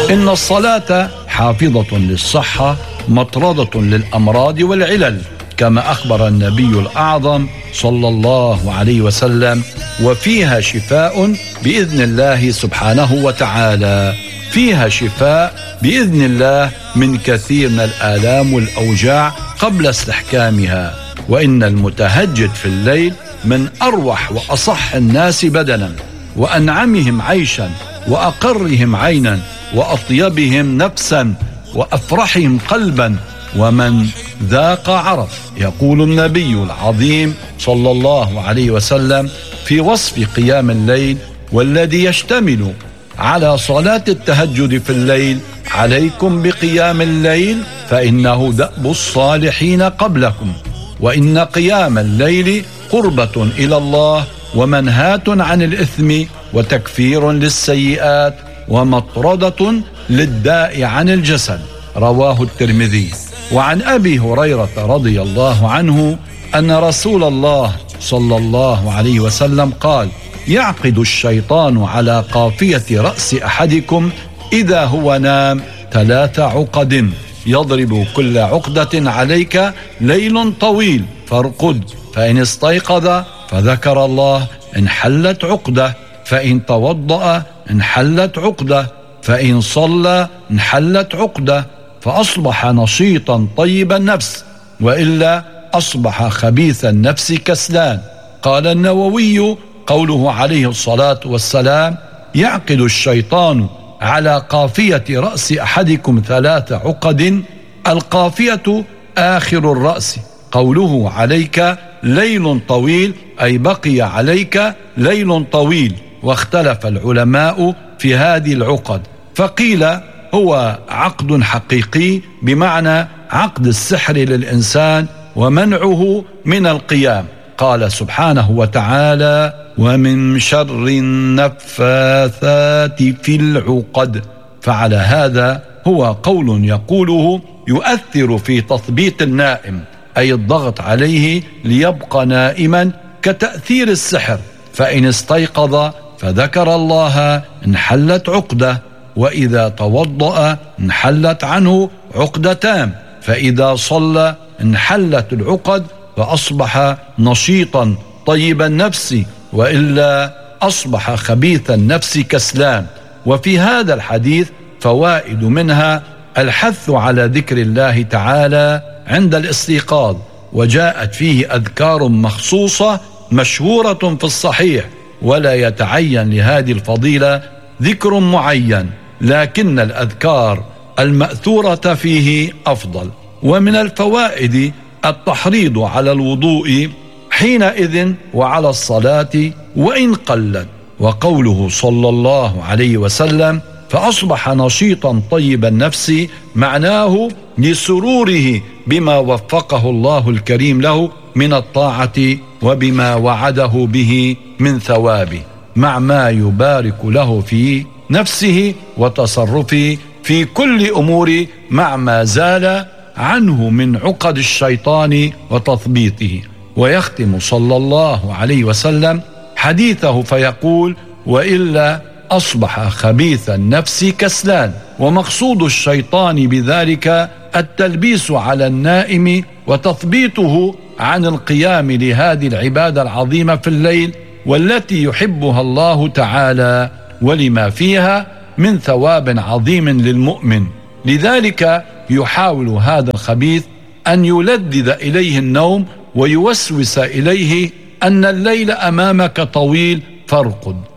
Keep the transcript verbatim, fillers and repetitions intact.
إن الصلاة حافظة للصحة مطردة للأمراض والعلل، كما أخبر النبي الأعظم صلى الله عليه وسلم: وفيها شفاء بإذن الله سبحانه وتعالى. فيها شفاء بإذن الله من كثير من الآلام والأوجاع قبل استحكامها. وإن المتهجد في الليل من أروح وأصح الناس بدنا، وأنعمهم عيشا، وأقرهم عينا، وأطيبهم نفسا، وأفرحهم قلبا، ومن ذاق عرف. يقول النبي العظيم صلى الله عليه وسلم في وصف قيام الليل: والذي يشتمل على صلاة التهجد في الليل: عليكم بقيام الليل فإنه دأب الصالحين قبلكم، وإن قيام الليل قربة إلى الله ومنهاة عن الإثم وتكفير للسيئات ومطردة للداء عن الجسد. رواه الترمذي. وعن أبي هريرة رضي الله عنه أن رسول الله صلى الله عليه وسلم قال: يعقد الشيطان على قافية رأس أحدكم إذا هو نام ثلاث عقد، يضرب كل عقدة عليك ليل طويل فارقد، فإن استيقظ فذكر الله انحلت عقدة، فإن توضأ انحلت عقدة، فإن صلى انحلت عقدة، فأصبح نشيطا طيب النفس، وإلا أصبح خبيث النفس كسلان. قال النووي: قوله عليه الصلاة والسلام: يعقد الشيطان على قافية رأس أحدكم ثلاث عقد، القافية آخر الرأس. قوله عليك ليل طويل أي بقي عليك ليل طويل. واختلف العلماء في هذه العقد، فقيل هو عقد حقيقي بمعنى عقد السحر للإنسان ومنعه من القيام. قال سبحانه وتعالى: ومن شر النفاثات في العقد. فعلى هذا هو قول يقوله يؤثر في تثبيت النائم، أي الضغط عليه ليبقى نائما كتأثير السحر. فإن استيقظ فذكر الله انحلت عقدة، وإذا توضأ انحلت عنه عقدتان، فإذا صلى انحلت العقد فأصبح نشيطا طيب النفس، وإلا أصبح خبيث النفس كسلان. وفي هذا الحديث فوائد، منها الحث على ذكر الله تعالى عند الاستيقاظ، وجاءت فيه أذكار مخصوصة مشهورة في الصحيح، ولا يتعين لهذه الفضيلة ذكر معين، لكن الأذكار المأثورة فيه أفضل. ومن الفوائد التحريض على الوضوء حينئذ وعلى الصلاة وإن قلت. وقوله صلى الله عليه وسلم: فأصبح نشيطا طيب النفس، معناه لسروره بما وفقه الله الكريم له من الطاعة وبما وعده به من ثوابه، مع ما يبارك له في نفسه وتصرفه في كل أمور، مع ما زال عنه من عقد الشيطان وتثبيطه. ويختم صلى الله عليه وسلم حديثه فيقول: وإلا أصبح خبيث النفس كسلان. ومقصود الشيطان بذلك التلبيس على النائم وتثبيته عن القيام لهذه العبادة العظيمة في الليل، والتي يحبها الله تعالى ولما فيها من ثواب عظيم للمؤمن. لذلك يحاول هذا الخبيث أن يلذذ إليه النوم ويوسوس إليه أن الليل أمامك طويل فارقد.